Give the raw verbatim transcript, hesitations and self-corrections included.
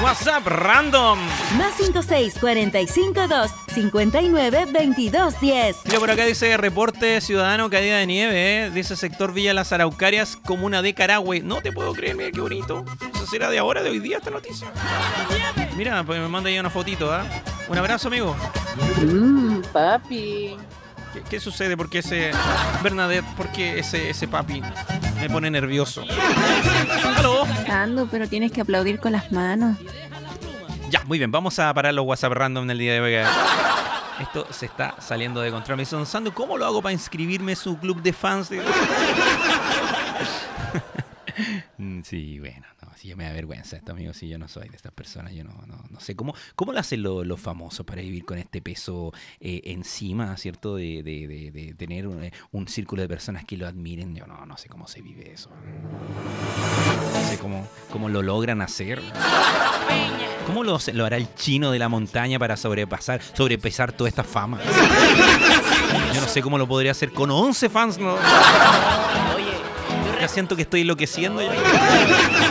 WhatsApp random. Más cinco seis cuatro cinco dos cinco nueve veintidós diez. Mira, por acá dice reporte ciudadano caída de nieve, ¿eh? Dice sector Villa Las Araucarias, comuna de Carahue. No te puedo creer, mira qué bonito. ¿Eso será de ahora, de hoy día esta noticia? Mira, pues me manda ahí una fotito, ¿ah? ¿eh? Un abrazo, amigo. Mmm, papi. ¿Qué, ¿Qué sucede? ¿Por qué ese Bernadette? ¿Por qué ese, ese papi me pone nervioso? ¿Aló? Ando, pero tienes que aplaudir con las manos. Ya, muy bien. Vamos a parar los WhatsApp random del día de hoy. Esto se está saliendo de control. Me dice, don Sando, ¿cómo lo hago para inscribirme en su club de fans? Sí, bueno, no, sí, yo me da vergüenza esto, amigo. Sí, yo no soy de estas personas. Yo no, no, no sé cómo, cómo lo hacen los lo famosos para vivir con este peso eh, encima, ¿cierto? De, de, de, de tener un, un círculo de personas que lo admiren. Yo no, no sé cómo se vive eso. No sé cómo, cómo lo logran hacer. ¿Cómo lo, lo hará el chino de la montaña para sobrepasar, sobrepesar toda esta fama? Yo no sé cómo lo podría hacer con once fans, ¿no? Ya siento que estoy enloqueciendo ya.